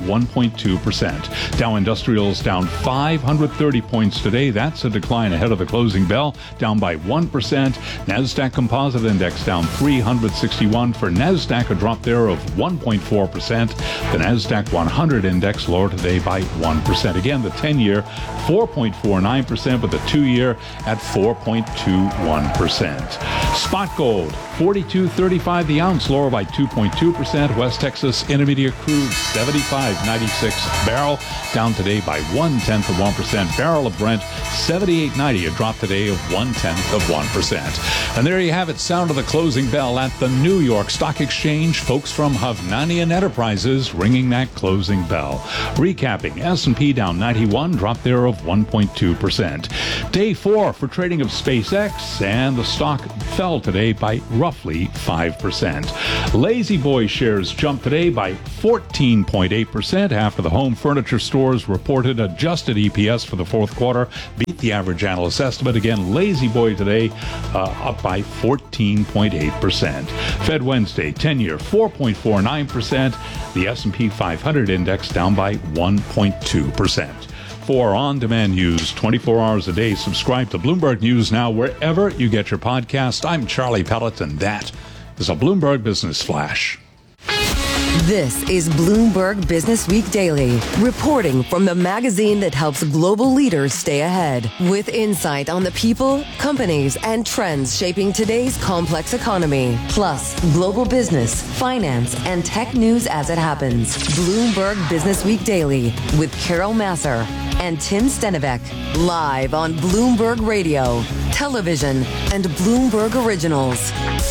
1.2%. Dow Industrials down 530 points today. That's a decline ahead of the closing bell. down by 1%. NASDAQ Composite Index down 361. For NASDAQ, a drop there of 1.4%. The NASDAQ 100 Index lower today by 1%. Again, the 10-year 4.49%, but the 2-year at 4.21%. Spot gold, $42.35 the ounce, lower by 2.2%. West Texas Intermediate crude, $75.96 barrel, down today by 0.1%. Barrel of Brent, $78.90, a drop today of 0.1%. And there you have it, sound of the closing bell at the New York Stock Exchange. Folks from Hovnanian Enterprises ringing that closing bell. Recapping, S&P down 91, drop there of 1.2%. Day 4 for trading of SpaceX, and the stock fell today by roughly 5%. Lazy Boy shares jumped today by 14.8% after the home furniture stores reported adjusted EPS for the fourth quarter beat the average analyst estimate. Again, Lazy Boy today up by 14.8%. Fed Wednesday, 10-year 4.49%. The S&P 500 index down by 1.2%. For on-demand news 24 hours a day, subscribe to Bloomberg News Now wherever you get your podcast. I'm Charlie Pellet, and that is a Bloomberg Business Flash. This is Bloomberg Business Week Daily, reporting from the magazine that helps global leaders stay ahead, with insight on the people, companies, and trends shaping today's complex economy, plus global business, finance, and tech news as it happens. Bloomberg Business Week Daily with Carol Massar and Tim Stenivek, live on Bloomberg Radio, television, and Bloomberg Originals.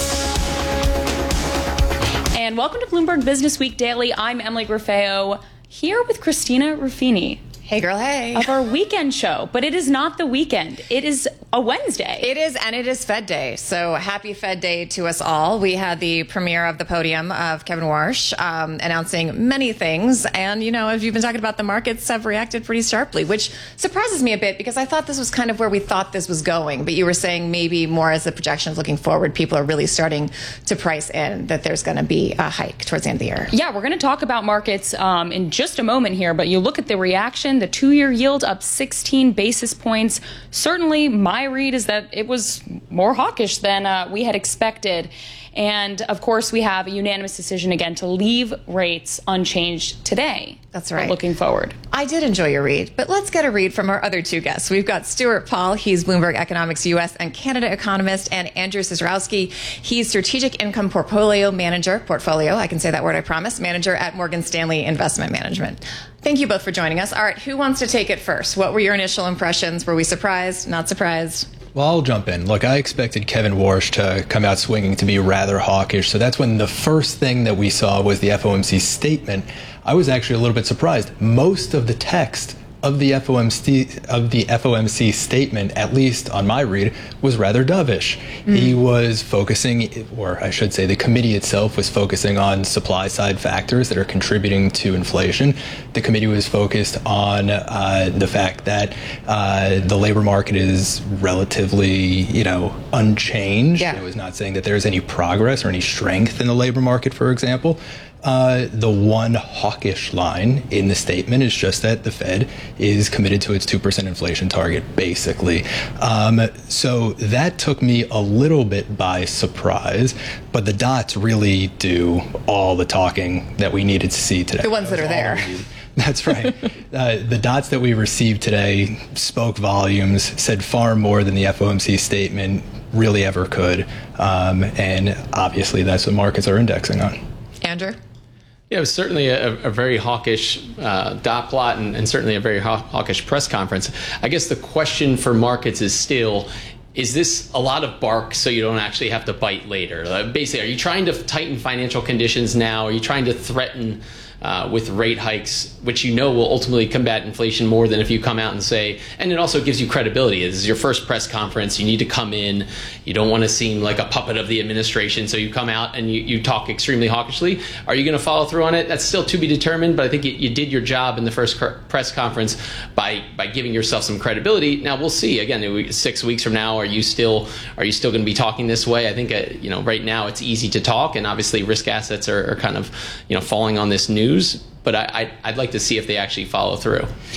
And welcome to Bloomberg Business Week Daily. I'm Emily Grafeo, here with Christina Ruffini. Hey, girl, hey. Of our weekend show. But it is not the weekend. It is a Wednesday. It is, and it is Fed Day. So happy Fed Day to us all. We had the premiere of the podium of Kevin Warsh announcing many things. And, you know, as you've been talking about, the markets have reacted pretty sharply, which surprises me a bit because I thought this was kind of where we thought this was going. But you were saying maybe more as the projections looking forward, people are really starting to price in that there's going to be a hike towards the end of the year. Yeah, we're going to talk about markets in just a moment here. But you look at the reaction, the 2-year yield up 16 basis points. Certainly, my read is that it was more hawkish than we had expected. And of course, we have a unanimous decision again to leave rates unchanged today. That's right. Looking forward. I did enjoy your read, but let's get a read from our other two guests. We've got Stuart Paul. He's Bloomberg Economics U.S. and Canada economist, and Andrew Cicurowski. He's Strategic Income Portfolio Manager, I can say that word, I promise, manager at Morgan Stanley Investment Management. Thank you both for joining us. All right, who wants to take it first? What were your initial impressions? Were we surprised, not surprised? Well, I'll jump in. Look, I expected Kevin Warsh to come out swinging, to be rather hawkish. So that's when the first thing that we saw was the FOMC statement. I was actually a little bit surprised. Most of the text of the FOMC statement, at least on my read, was rather dovish. He was focusing, or I should say the committee itself was focusing on supply side factors that are contributing to inflation. The committee was focused on the fact that the labor market is relatively, unchanged. Yeah. It was not saying that there's any progress or any strength in the labor market, for example. The one hawkish line in the statement is just that the Fed is committed to its 2% inflation target, basically. So that took me a little bit by surprise, but the dots really do all the talking that we needed to see today. The ones that are there. That's right. The dots that we received today spoke volumes, said far more than the FOMC statement really ever could. And obviously that's what markets are indexing on. Andrew? Yeah, it was certainly a very hawkish dot plot and certainly a very hawkish press conference. I guess the question for markets is still, is this a lot of bark so you don't actually have to bite later? Basically, are you trying to tighten financial conditions now? Are you trying to threaten with rate hikes, which will ultimately combat inflation more than if you come out and say, and it also gives you credibility. This is your first press conference. You need to come in. You don't want to seem like a puppet of the administration. So you come out and you talk extremely hawkishly. Are you going to follow through on it? That's still to be determined. But I think you did your job in the first press conference by giving yourself some credibility. Now we'll see. Again, 6 weeks from now, are you still going to be talking this way? I think right now it's easy to talk, and obviously risk assets are kind of falling on this news. But I'd like to see if they actually follow through.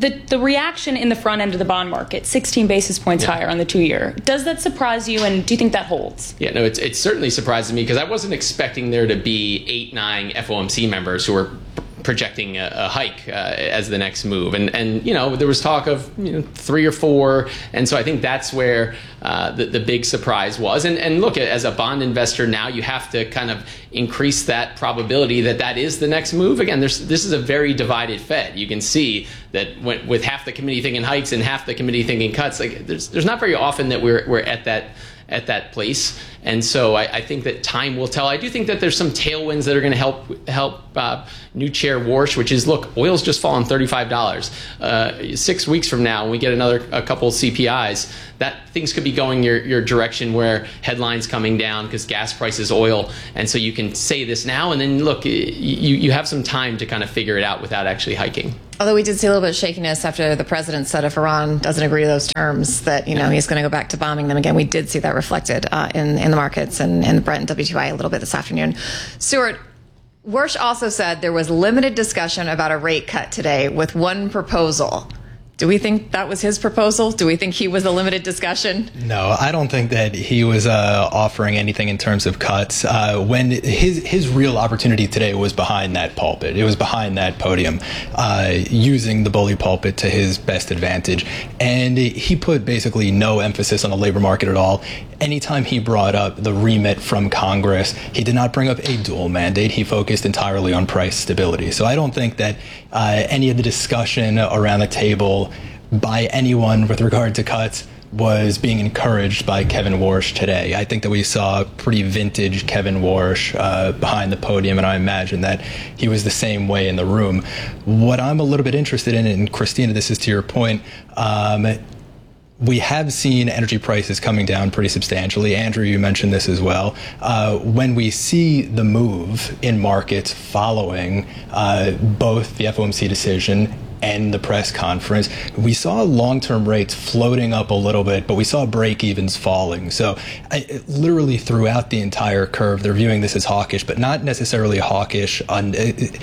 the reaction in the front end of the bond market, 16 basis points higher on the 2-year. Does that surprise you, and do you think that holds? Yeah, no, it certainly surprises me because I wasn't expecting there to be 8, 9 FOMC members who were projecting a hike as the next move, and you know, there was talk of 3 or 4, and so I think that's where the big surprise was. And look, as a bond investor now, you have to kind of increase that probability that is the next move. Again, this is a very divided Fed. You can see that with half the committee thinking hikes and half the committee thinking cuts, like there's not very often that we're at that place. And so I think that time will tell. I do think that there's some tailwinds that are going to help new chair Warsh, which is, look, oil's just fallen $35. 6 weeks from now, when we get a couple CPIs, that things could be going your direction, where headlines coming down because gas prices, oil, and so you can say this now, and then look, you have some time to kind of figure it out without actually hiking. Although we did see a little bit of shakiness after the president said if Iran doesn't agree to those terms, that he's going to go back to bombing them again. We did see that reflected in the markets and the Brent and WTI a little bit this afternoon. Stuart, Warsh also said there was limited discussion about a rate cut today with one proposal. Do we think that was his proposal? Do we think he was a limited discussion? No, I don't think that he was offering anything in terms of cuts. When his real opportunity today was behind that pulpit. It was behind that podium, using the bully pulpit to his best advantage. And he put basically no emphasis on the labor market at all. Anytime he brought up the remit from Congress, he did not bring up a dual mandate. He focused entirely on price stability. So I don't think that any of the discussion around the table by anyone with regard to cuts was being encouraged by Kevin Warsh today. I think that we saw pretty vintage Kevin Warsh behind the podium, and I imagine that he was the same way in the room. What I'm a little bit interested in, and Christina, this is to your point, we have seen energy prices coming down pretty substantially. Andrew, you mentioned this as well. When we see the move in markets following both the FOMC decision and the press conference, we saw long-term rates floating up a little bit, but we saw break-evens falling. So literally throughout the entire curve, they're viewing this as hawkish, but not necessarily hawkish on,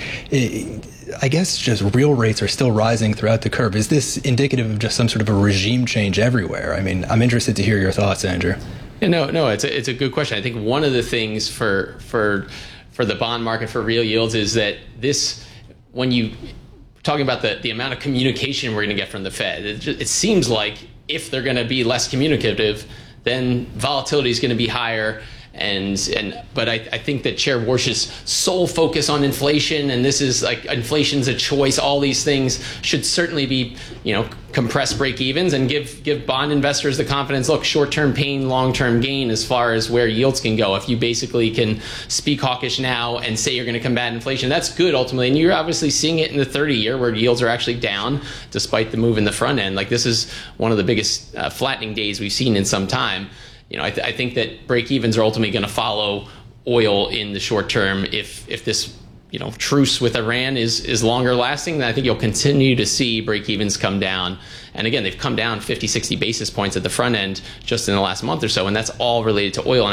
I guess just real rates are still rising throughout the curve. Is this indicative of just some sort of a regime change everywhere? I mean, I'm interested to hear your thoughts, Andrew. Yeah, no, it's a good question. I think one of the things for the bond market for real yields is that when you talking about the amount of communication we're going to get from the Fed, it seems like if they're going to be less communicative, then volatility is going to be higher. But I think that Chair Warsh's sole focus on inflation, and this is like inflation's a choice, all these things should certainly be, compress break evens and give bond investors the confidence, look, short-term pain, long-term gain as far as where yields can go. If you basically can speak hawkish now and say you're going to combat inflation, that's good ultimately. And you're obviously seeing it in the 30-year where yields are actually down despite the move in the front end. Like, this is one of the biggest flattening days we've seen in some time. I think that break-evens are ultimately going to follow oil in the short term. If this, truce with Iran is longer lasting, then I think you'll continue to see break-evens come down. And again, they've come down 50, 60 basis points at the front end just in the last month or so, and that's all related to oil. And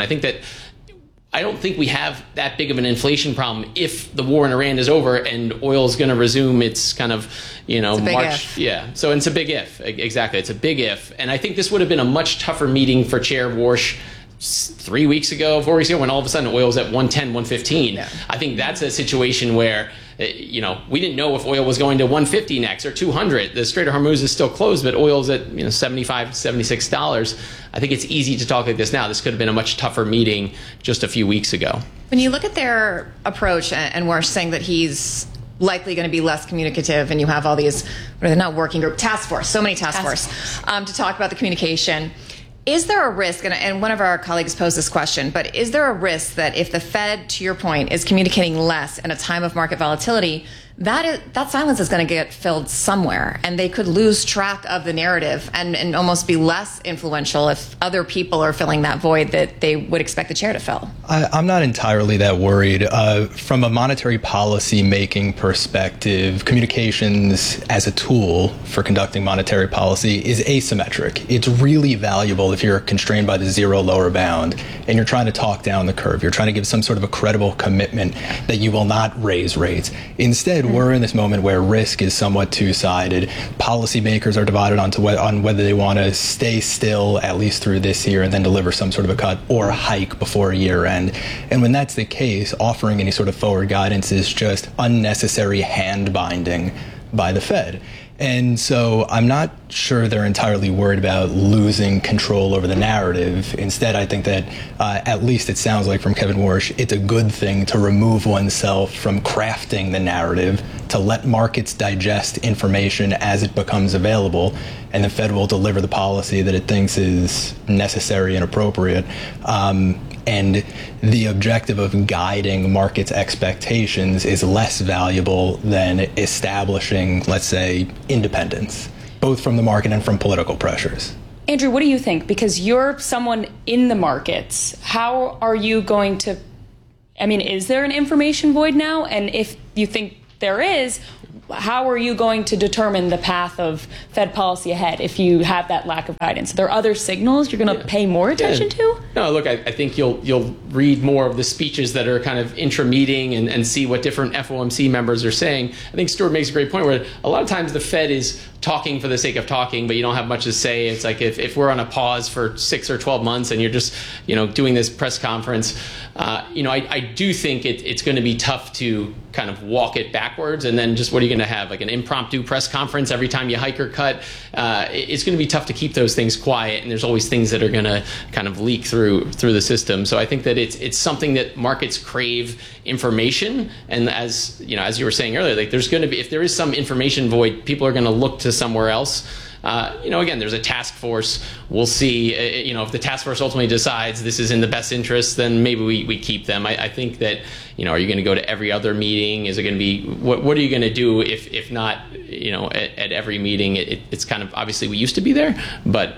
I don't think we have that big of an inflation problem if the war in Iran is over and oil is going to resume its kind of, march. Yeah. So it's a big if. Exactly. It's a big if. And I think this would have been a much tougher meeting for Chair Warsh 4 weeks ago, when all of a sudden oil was at 110, 115. Yeah. I think that's a situation where, we didn't know if oil was going to 150 next or 200. The Strait of Hormuz is still closed, but oil's at $75, $76. I think it's easy to talk like this now. This could have been a much tougher meeting just a few weeks ago. When you look at their approach, and Warsh saying that he's likely going to be less communicative, and you have all these, not working group, task force, so many task force to talk about the communication. Is there a risk, and one of our colleagues posed this question, but is there a risk that if the Fed, to your point, is communicating less in a time of market volatility, that silence is going to get filled somewhere, and they could lose track of the narrative and almost be less influential if other people are filling that void that they would expect the chair to fill? I'm not entirely that worried. From a monetary policy making perspective, communications as a tool for conducting monetary policy is asymmetric. It's really valuable if you're constrained by the zero lower bound and you're trying to talk down the curve. You're trying to give some sort of a credible commitment that you will not raise rates. Instead, we're in this moment where risk is somewhat two-sided. Policymakers are divided on whether they want to stay still at least through this year and then deliver some sort of a cut or hike before year end. And when that's the case, offering any sort of forward guidance is just unnecessary hand binding by the Fed. And so I'm not sure they're entirely worried about losing control over the narrative. Instead, I think that, at least it sounds like from Kevin Warsh, it's a good thing to remove oneself from crafting the narrative, to let markets digest information as it becomes available, and the Fed will deliver the policy that it thinks is necessary and appropriate. And the objective of guiding markets' expectations is less valuable than establishing, let's say, independence, both from the market and from political pressures. Andrew, what do you think? Because you're someone in the markets. How are you going to, is there an information void now? And if you think there is, how are you going to determine the path of Fed policy ahead if you have that lack of guidance? Are there other signals you're going to pay more attention to? No, look, I think you'll read more of the speeches that are kind of intra-meeting and see what different FOMC members are saying. I think Stuart makes a great point where a lot of times the Fed is talking for the sake of talking, but you don't have much to say. It's like if we're on a pause for 6 or 12 months and you're just doing this press conference, I do think it's going to be tough to kind of walk it backwards, and then just what are you going to have, like an impromptu press conference every time you hike or cut? It's going to be tough to keep those things quiet, and there's always things that are going to kind of leak through the system. So I think that it's something that markets crave information, and as you were saying earlier, like there's going to be, if there is some information void, people are going to look to somewhere else. Again, there's a task force. We'll see, if the task force ultimately decides this is in the best interest, then maybe we keep them. I think that, are you going to go to every other meeting? Is it going to be, what are you going to do if not, at every meeting? It's kind of, obviously we used to be there, but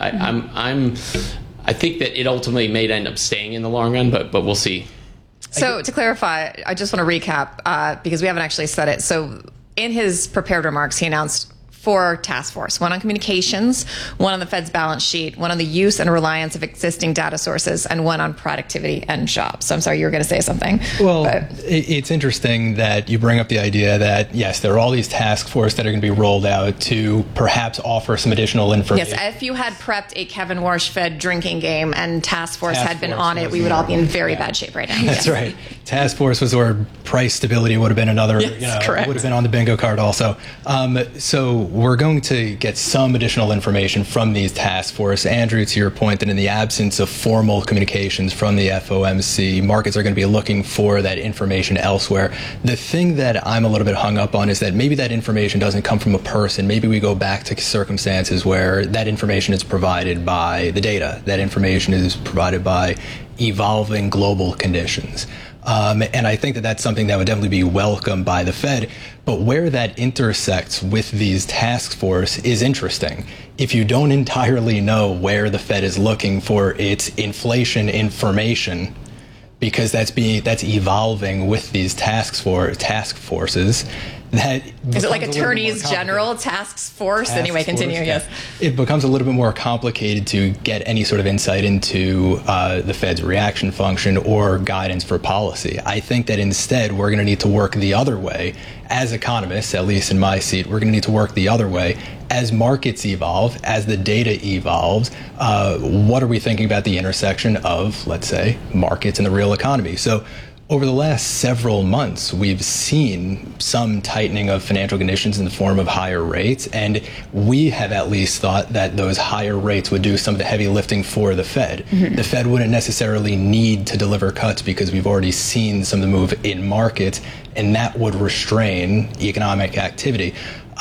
I think that it ultimately may end up staying in the long run, but we'll see. So to clarify, I just want to recap, because we haven't actually said it. So in his prepared remarks, he announced 4 task force, one on communications, one on the Fed's balance sheet, one on the use and reliance of existing data sources, and one on productivity and jobs. So I'm sorry, you were going to say something. Well, it's interesting that you bring up the idea that, yes, there are all these task force that are going to be rolled out to perhaps offer some additional information. Yes, if you had prepped a Kevin Warsh Fed drinking game and task force had been on it, we would all be in very bad shape right now. That's right. Task force was where price stability would have been another, would have been on the bingo card also. So we're going to get some additional information from these task force. Andrew, to your point, that in the absence of formal communications from the FOMC, markets are going to be looking for that information elsewhere. The thing that I'm a little bit hung up on is that maybe that information doesn't come from a person. Maybe we go back to circumstances where that information is provided by the data. That information is provided by evolving global conditions. And I think that that's something that would definitely be welcomed by the Fed. But where that intersects with these task force is interesting. If you don't entirely know where the Fed is looking for its inflation information, because that's evolving with these task forces, that is it like attorneys general task force? Anyway, continue. Yes, it becomes a little bit more complicated to get any sort of insight into the Fed's reaction function or guidance for policy. I think that instead we're going to need to work the other way. As economists, at least in my seat, we're going to need to work the other way. As markets evolve, as the data evolves, what are we thinking about the intersection of, let's say, markets and the real economy? So over the last several months, we've seen some tightening of financial conditions in the form of higher rates, and we have at least thought that those higher rates would do some of the heavy lifting for the Fed. Mm-hmm. The Fed wouldn't necessarily need to deliver cuts because we've already seen some of the move in markets, and that would restrain economic activity.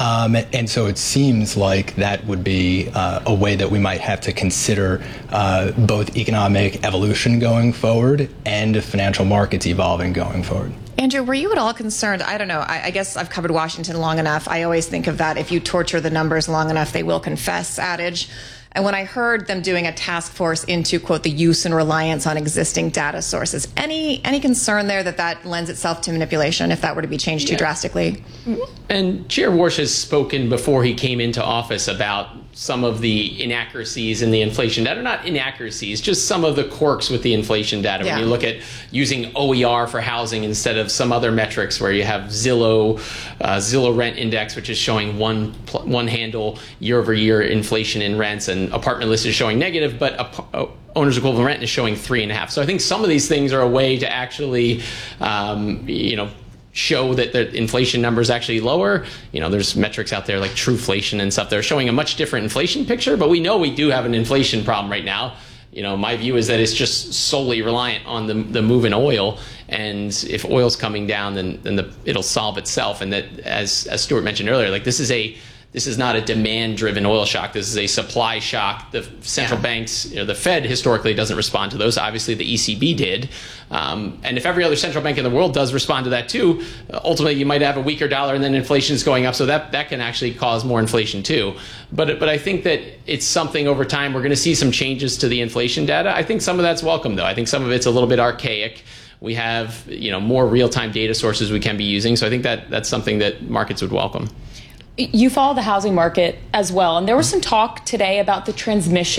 And so it seems like that would be a way that we might have to consider both economic evolution going forward and financial markets evolving going forward. Andrew, were you at all concerned? I don't know. I guess I've covered Washington long enough. I always think of that if you torture the numbers long enough, they will confess adage. And when I heard them doing a task force into, quote, the use and reliance on existing data sources, any concern there that lends itself to manipulation if that were to be changed too drastically? And Chair Warsh has spoken before he came into office about some of the inaccuracies in the inflation data, not inaccuracies, just some of the quirks with the inflation data. Yeah. When you look at using OER for housing instead of some other metrics where you have Zillow Rent Index, which is showing one handle year-over-year inflation in rents, and Apartment List is showing negative, but owner's equivalent rent is showing 3.5. So I think some of these things are a way to actually, show that the inflation number is actually lower. There's metrics out there like Trueflation and stuff that are showing a much different inflation picture, but we know we do have an inflation problem right now. My view is that it's just solely reliant on the move in oil, and if oil's coming down, then it'll solve itself. And that, as Stuart mentioned earlier, like this is not a demand-driven oil shock. This is a supply shock. The central banks, the Fed historically doesn't respond to those. Obviously, the ECB did. And if every other central bank in the world does respond to that too, ultimately you might have a weaker dollar and then inflation is going up. So that can actually cause more inflation too. But I think that it's something over time. We're going to see some changes to the inflation data. I think some of that's welcome, though. I think some of it's a little bit archaic. We have more real-time data sources we can be using. So I think that's something that markets would welcome. You follow the housing market as well, and there was some talk today about the transmission